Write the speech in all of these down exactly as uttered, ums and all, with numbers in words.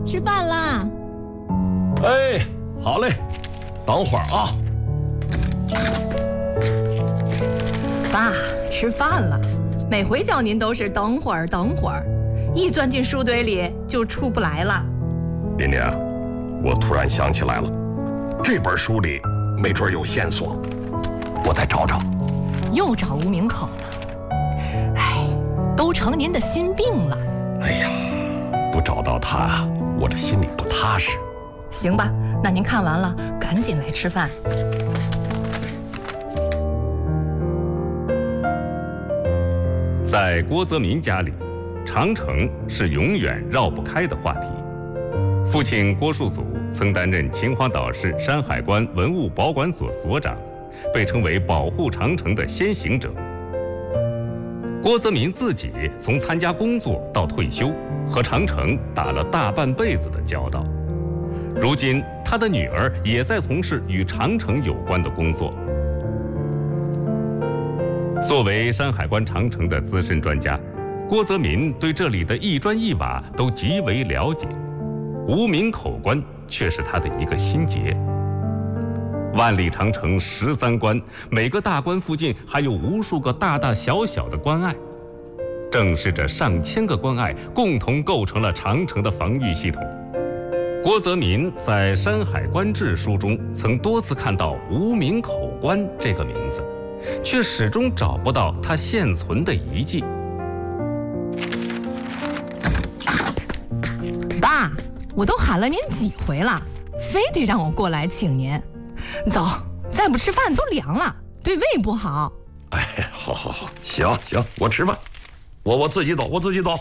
吃饭啦！ 哎，好嘞，等会儿啊。 爸，吃饭了。每回叫您都是等会儿，等会儿，一钻进书堆里就出不来了。 琳琳，我突然想起来了，这本书里没准有线索，我再找找。 又找无名口了。哎，都成您的心病了。 哎呀，不找到他，我这心里不踏实。 行吧，那您看完了，赶紧来吃饭。 在郭泽民家里，长城是永远绕不开的话题。父亲郭树祖曾担任秦皇岛市山海关文物保管所所长，被称为保护长城的先行者。郭泽民自己从参加工作到退休，和长城打了大半辈子的交道。如今，他的女儿也在从事与长城有关的工作。作为山海关长城的资深专家，郭泽民对这里的一砖一瓦都极为了解。无名口关却是他的一个心结。万里长城十三关，每个大关附近还有无数个大大小小的关隘，正是这上千个关隘共同构成了长城的防御系统。郭泽民在《山海关志》书中曾多次看到无名口关这个名字，却始终找不到它现存的遗迹。 爸，我都喊了您几回了，非得让我过来请您。走，再不吃饭都凉了，对胃不好。 哎，好好好，行行，我吃饭，我我自己走，我自己走。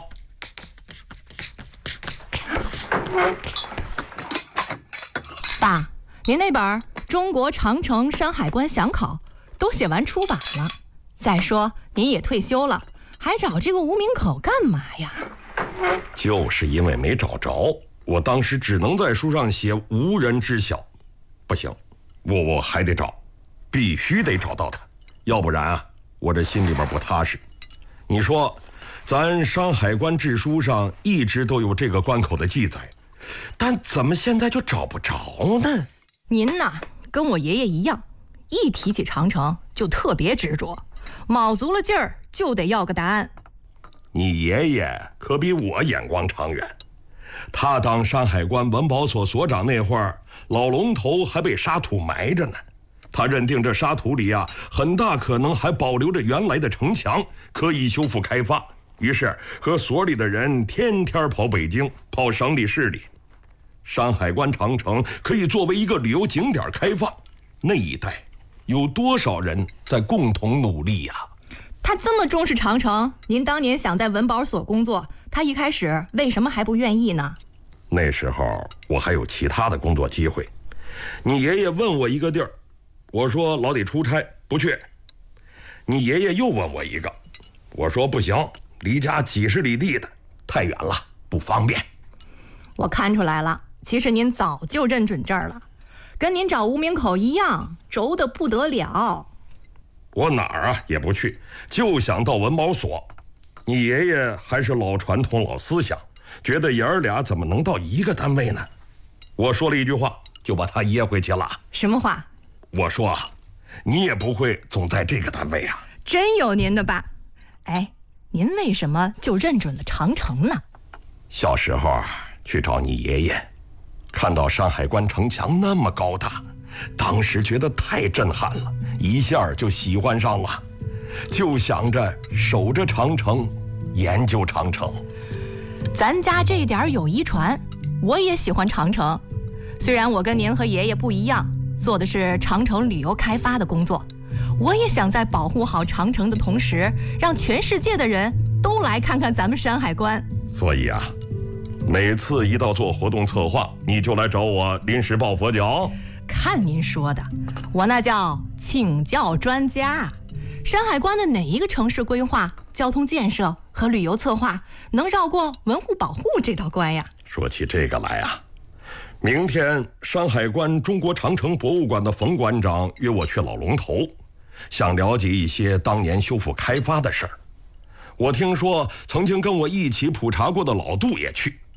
爸，您那本《中国长城山海关详考》都写完出版了。再说您也退休了，还找这个无名口干嘛呀？ 就是因为没找着，我当时只能在书上写无人知晓。不行，我我还得找，必须得找到它，要不然啊，我这心里边不踏实。你说，咱《山海关志》书上一直都有这个关口的记载，但怎么现在就找不着呢？ 您呐，跟我爷爷一样，一提起长城就特别执着，卯足了劲儿就得要个答案。 你爷爷可比我眼光长远，他当山海关文保所所长那会儿，老龙头还被沙土埋着呢。他认定这沙土里啊，很大可能还保留着原来的城墙，可以修复开发。于是和所里的人天天跑北京，跑省里市里。山海关长城可以作为一个旅游景点开放，那一带有多少人在共同努力呀、啊？ 他这么重视长城，您当年想在文保所工作，他一开始为什么还不愿意呢？ 那时候我还有其他的工作机会。你爷爷问我一个地儿，我说老得出差不去。你爷爷又问我一个，我说不行，离家几十里地的，太远了，不方便。 我看出来了，其实您早就认准这儿了，跟您找无名口一样，轴得不得了。 我哪儿啊也不去，就想到文保所。你爷爷还是老传统老思想，觉得爷儿俩怎么能到一个单位呢？我说了一句话，就把他噎回去了。 什么话？ 我说你也不会总在这个单位啊。 真有您的吧？哎，您为什么就认准了长城呢？ 小时候去找你爷爷，看到山海关城墙那么高大，当时觉得太震撼了，一下就喜欢上了，就想着守着长城，研究长城。 咱家这点有遗传，我也喜欢长城。虽然我跟您和爷爷不一样，做的是长城旅游开发的工作，我也想在保护好长城的同时，让全世界的人都来看看咱们山海关。 所以啊，每次一到做活动策划，你就来找我临时抱佛脚。 看您说的，我那叫请教专家。山海关的哪一个城市规划、交通建设和旅游策划能绕过文物保护这道关呀？ 说起这个来啊，明天山海关中国长城博物馆的冯馆长约我去老龙头，想了解一些当年修复开发的事儿。我听说曾经跟我一起普查过的老杜也去。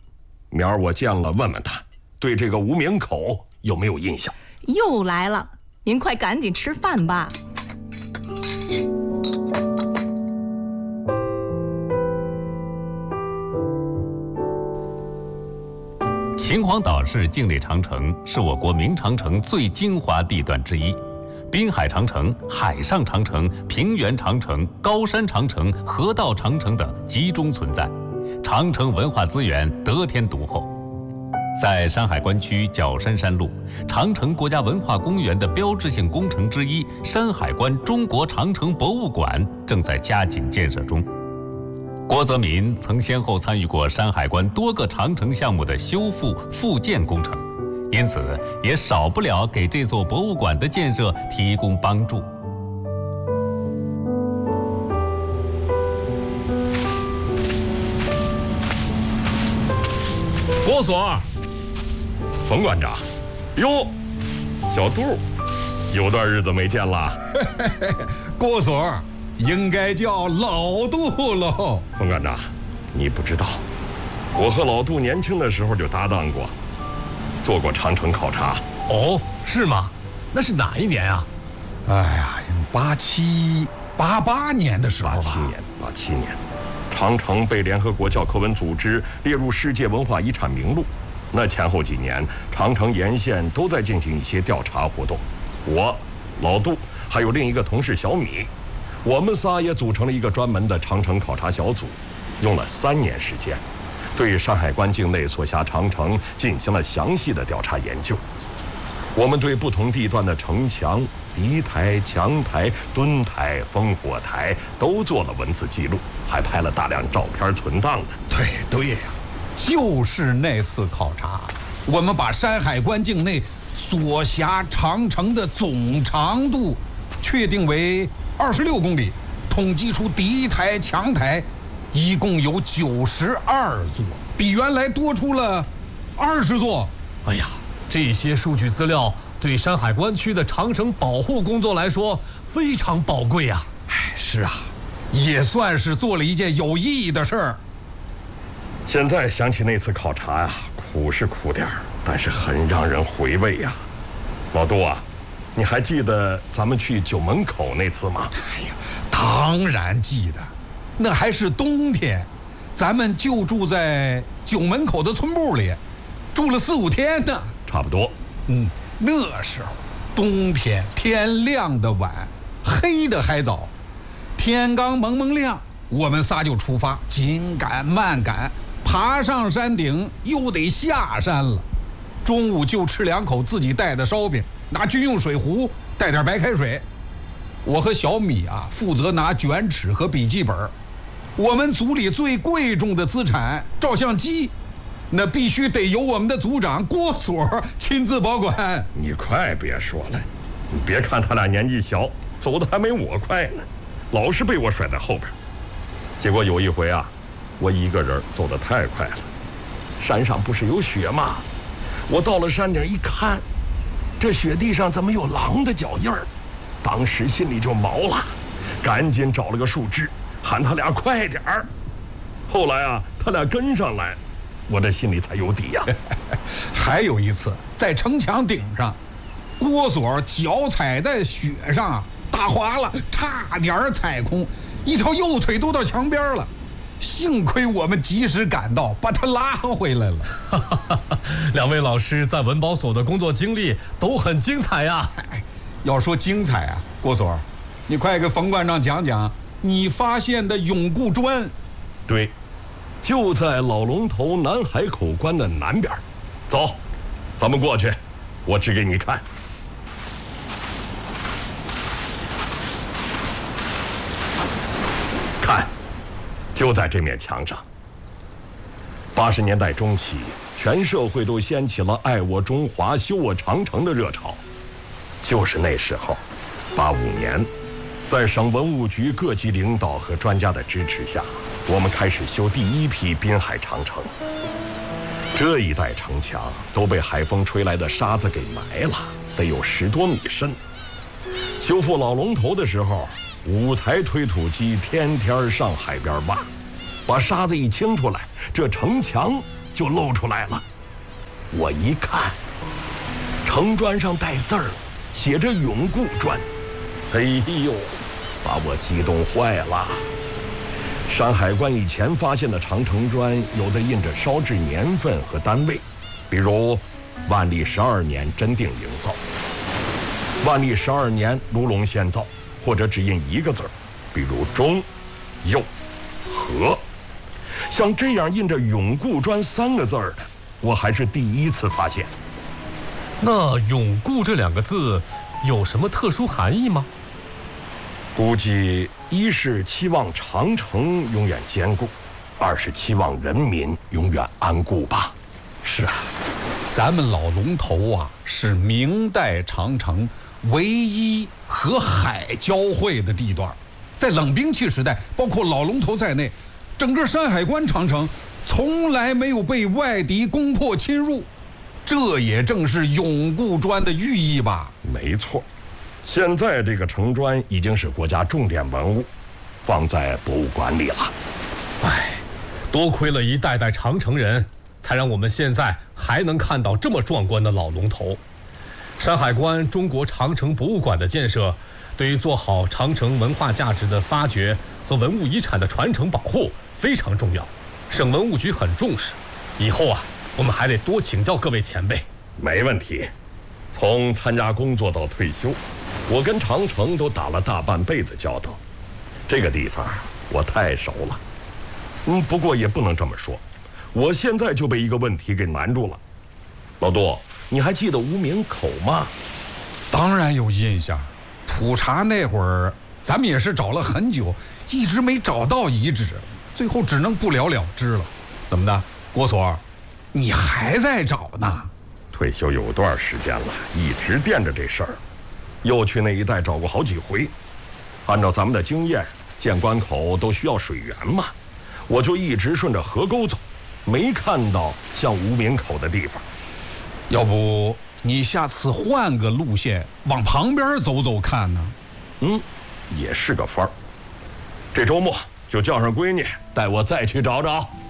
明儿我见了问问他，对这个无名口有没有印象？ 又来了，您快赶紧吃饭吧。 秦皇岛市境内长城是我国明长城最精华地段之一，滨海长城、海上长城、平原长城、高山长城、河道长城等集中存在，长城文化资源得天独厚。在山海关区角山山路，长城国家文化公园的标志性工程之一山海关中国长城博物馆正在加紧建设中。郭泽民曾先后参与过山海关多个长城项目的修复复建工程，因此也少不了给这座博物馆的建设提供帮助。 郭所， 冯馆长，哟，小杜，有段日子没见了。 郭所应该叫老杜喽。 冯馆长，你不知道，我和老杜年轻的时候就搭档过，做过长城考察。 哦，是吗？那是哪一年啊？ 哎呀，八七八八年的时候吧。 八七年，八七年，长城被联合国教科文组织列入世界文化遗产名录。那前后几年，长城沿线都在进行一些调查活动。我、老杜还有另一个同事小米，我们仨也组成了一个专门的长城考察小组，用了三年时间，对山海关境内所辖长城进行了详细的调查研究。我们对不同地段的城墙、敌台、墙台、墩台、烽火台都做了文字记录，还拍了大量照片存档呢。 对对呀、啊，就是那次考察，我们把山海关境内所辖长城的总长度确定为二十六公里，统计出敌台、墙台一共有九十二座，比原来多出了二十座。 哎呀，这些数据资料对山海关区的长城保护工作来说非常宝贵呀。 哎，是啊，也算是做了一件有意义的事儿。 现在想起那次考察呀、啊，苦是苦点儿，但是很让人回味呀、啊。老杜啊，你还记得咱们去九门口那次吗？ 哎呀，当然记得，那还是冬天，咱们就住在九门口的村部里，住了四五天呢。 差不多。 嗯，那时候冬天天亮的晚，黑的还早，天刚蒙蒙亮，我们仨就出发，紧赶慢赶，爬上山顶又得下山了。中午就吃两口自己带的烧饼，拿军用水壶带点白开水。我和小米啊负责拿卷尺和笔记本。我们组里最贵重的资产照相机，那必须得由我们的组长郭所亲自保管。 你快别说了，你别看他俩年纪小，走的还没我快呢，老是被我甩在后边。结果有一回啊，我一个人走得太快了，山上不是有雪吗？我到了山顶一看，这雪地上怎么有狼的脚印儿？当时心里就毛了，赶紧找了个树枝，喊他俩快点儿。后来啊，他俩跟上来，我这心里才有底呀、啊。 还有一次，在城墙顶上，郭所脚踩在雪上打滑了，差点踩空，一条右腿都到墙边了。幸亏我们及时赶到，把他拉回来了。 两位老师在文保所的工作经历都很精彩呀。 要说精彩啊，郭所，你快给冯馆长讲讲你发现的永固砖。 对，就在老龙头南海口关的南边。走，咱们过去，我指给你看。看，就在这面墙上。八十年代中期，全社会都掀起了爱我中华、修我长城的热潮。就是那时候，八五年，在省文物局各级领导和专家的支持下，我们开始修第一批滨海长城。这一带城墙都被海风吹来的沙子给埋了，得有十多米深。修复老龙头的时候，五台推土机天天上海边挖，把沙子一清出来，这城墙就露出来了。我一看，城砖上带字儿，写着永固砖。哎呦，把我激动坏了。山海关以前发现的长城砖，有的印着烧制年份和单位，比如万历十二年真定营造，万历十二年卢龙县造，或者只印一个字儿，比如中、右、和。像这样印着永固砖三个字儿的，我还是第一次发现。 那永固这两个字有什么特殊含义吗？ 估计一是期望长城永远坚固，二是期望人民永远安固吧。 是啊，咱们老龙头啊，是明代长城唯一和海交汇的地段。在冷兵器时代，包括老龙头在内，整个山海关长城从来没有被外敌攻破侵入，这也正是永固砖的寓意吧？ 没错。现在这个城砖已经是国家重点文物，放在博物馆里了。 唉，多亏了一代代长城人，才让我们现在还能看到这么壮观的老龙头。山海关中国长城博物馆的建设，对于做好长城文化价值的发掘和文物遗产的传承保护非常重要，省文物局很重视。以后啊，我们还得多请教各位前辈。 没问题。从参加工作到退休，我跟长城都打了大半辈子交道，这个地方我太熟了。嗯，不过也不能这么说，我现在就被一个问题给难住了。老杜，你还记得无名口吗？ 当然有印象，普查那会儿，咱们也是找了很久，一直没找到遗址，最后只能不了了之了。怎么的，郭所，你还在找呢？ 退休有段时间了，一直惦着这事儿，又去那一带找过好几回。按照咱们的经验，建关口都需要水源嘛，我就一直顺着河沟走，没看到像无名口的地方。 要不你下次换个路线，往旁边走走看呢？ 嗯，也是个法儿。这周末就叫上闺女，带我再去找找。